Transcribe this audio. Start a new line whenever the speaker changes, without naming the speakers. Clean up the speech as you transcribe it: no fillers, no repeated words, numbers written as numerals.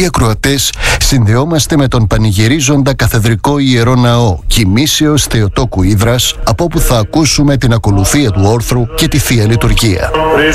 Αγαπητοί ακροατές, συνδεόμαστε με τον πανηγυρίζοντα καθεδρικό ιερό ναό Κοιμήσεως Θεοτόκου Ύδρας, από όπου θα ακούσουμε την ακολουθία του όρθρου και τη Θεία Λειτουργία.